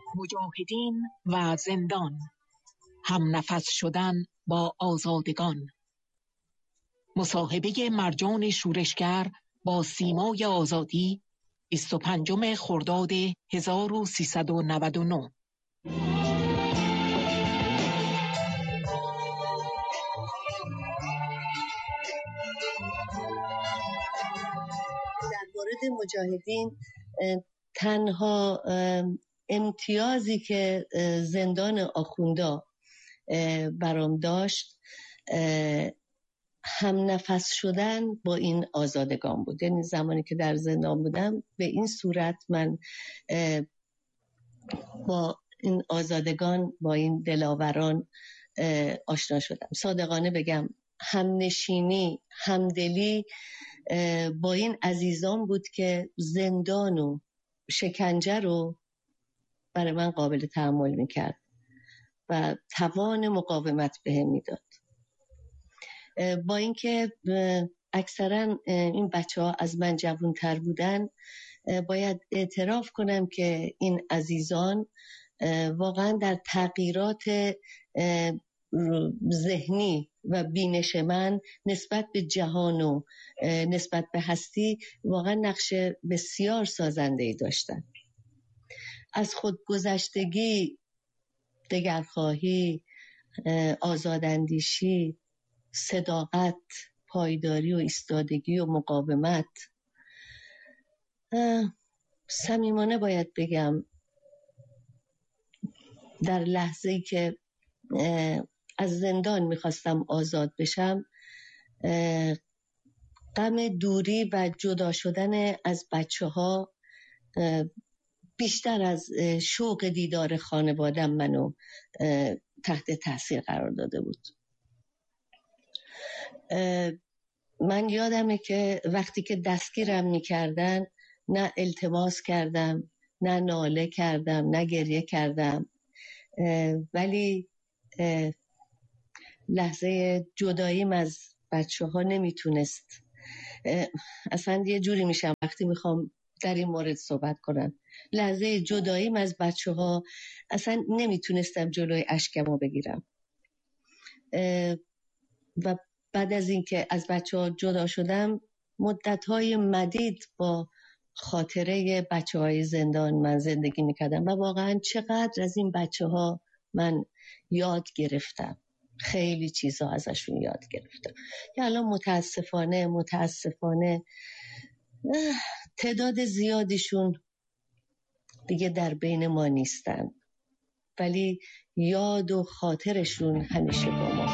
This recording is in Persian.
مجاهدین و زندان، هم نفس شدن با آزادگان. مصاحبه مرجان شورشگر با سیمای آزادی 25 خرداد 1399. در مورد مجاهدین تنها امتیازی که زندان آخوندا برام داشت هم نفس شدن با این آزادگان بود. یعنی زمانی که در زندان بودم به این صورت من با این آزادگان، با این دلاوران آشنا شدم. صادقانه بگم همنشینی، همدلی با این عزیزان بود که زندان و شکنجه رو برای من قابل تحمل میکرد و توان مقاومت بهم میداد. با اینکه اکثرا این بچه‌ها از من جوان‌تر بودن، باید اعتراف کنم که این عزیزان واقعا در تغییرات ذهنی و بینش من نسبت به جهان و نسبت به هستی واقعا نقش بسیار سازنده‌ای داشتن. از خودگذشتگی، دگرخواهی، آزاداندیشی، صداقت، پایداری و ایستادگی و مقاومت. صمیمانه باید بگم در لحظه‌ای که از زندان میخواستم آزاد بشم، غم دوری و جدا شدن از بچه‌ها بیشتر از شوق دیدار خانواده‌ام منو تحت تاثیر قرار داده بود. من یادمه که وقتی که دستگیرم میکردن نه التماس کردم، نه ناله کردم، نه گریه کردم، ولی لحظه جداییم از بچه ها نمیتونست. اصلا یه جوری میشم وقتی میخوام در این مورد صحبت کنم. لحظه جداییم از بچه ها اصلا نمیتونستم جلوی اشکمو بگیرم. و بعد از اینکه از بچه ها جدا شدم، مدت‌های مدید با خاطره بچه‌های زندان من زندگی میکردم و واقعا چقدر از این بچه‌ها من یاد گرفتم. خیلی چیزا ازشون یاد گرفتم که الان متاسفانه تعداد زیادیشون دیگه در بین ما نیستن، ولی یاد و خاطرشون همیشه با ما.